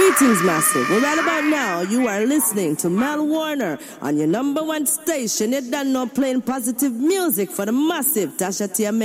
Greetings, massive. Well, right about now, you are listening to Mel Warner on your number one station. You done know playing positive music for the massive. Tasha Tia